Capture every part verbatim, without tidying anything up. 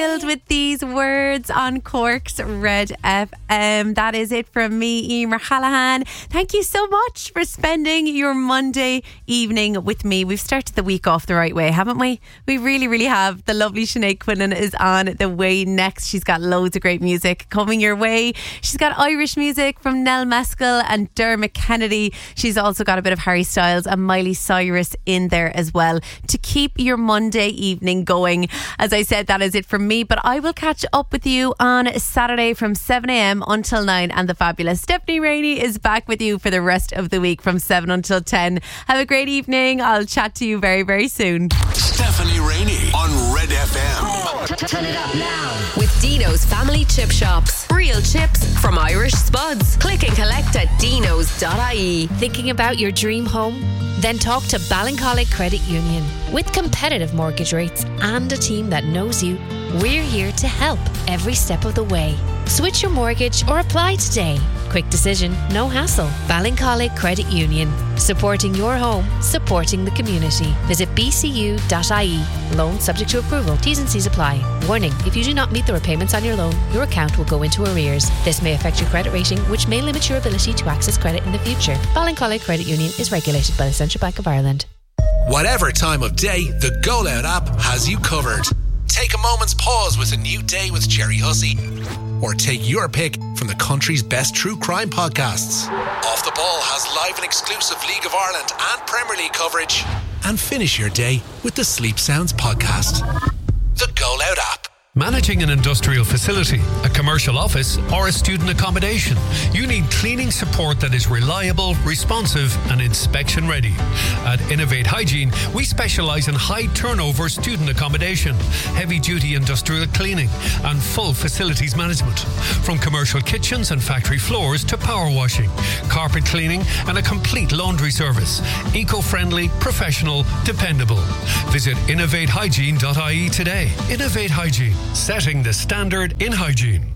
With these words on Cork's Red F M. That is it from me, Emer Callahan. Thank you so much for spending your Monday evening with me. We've started the week off the right way, haven't we? We really, really have. The lovely Sinead Quinlan is on the way next. She's got loads of great music coming your way. She's got Irish music from Nell Meskel and Dermot Kennedy. She's also got a bit of Harry Styles and Miley Cyrus in there as well to keep your Monday evening going. As I said, that is it from me. Me, but I will catch up with you on Saturday from seven a.m. until nine, and the fabulous Stephanie Rainey is back with you for the rest of the week from seven until ten. Have a great evening. I'll chat to you very, very soon. Stephanie Rainey on Red F M. Turn it up now. With Dino's Family Chip Shops. Real chips from Irish Spuds. Click and collect at dinos dot I E. Thinking about your dream home? Then talk to Ballincollig Credit Union. With competitive mortgage rates and a team that knows you, we're here to help every step of the way. Switch your mortgage or apply today. Quick decision, no hassle. Ballincollig Credit Union. Supporting your home, supporting the community. Visit b c u dot I E. Loan subject to approval. T's and C's apply. Warning, if you do not meet the repayments on your loan, your account will go into arrears. This may affect your credit rating, which may limit your ability to access credit in the future. Ballincollig Credit Union is regulated by the Central Bank of Ireland. Whatever time of day, the Go Loud app has you covered. Take a moment's pause with A New Day with Jerry Hussey. Or take your pick from the country's best true crime podcasts. Off the Ball has live and exclusive League of Ireland and Premier League coverage. And finish your day with the Sleep Sounds podcast. The Go Loud app. Managing an industrial facility, a commercial office, or a student accommodation, you need cleaning support that is reliable, responsive, and inspection ready. At Innovate Hygiene, we specialise in high turnover student accommodation, heavy duty industrial cleaning, and full facilities management. From commercial kitchens and factory floors to power washing, carpet cleaning, and a complete laundry service. Eco-friendly, professional, dependable. Visit innovate hygiene dot I E today. Innovate Hygiene. Setting the standard in hygiene.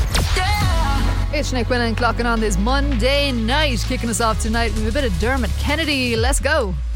It's Sinead Quinlan clocking on this Monday night. Kicking us off tonight with a bit of Dermot Kennedy. Let's go.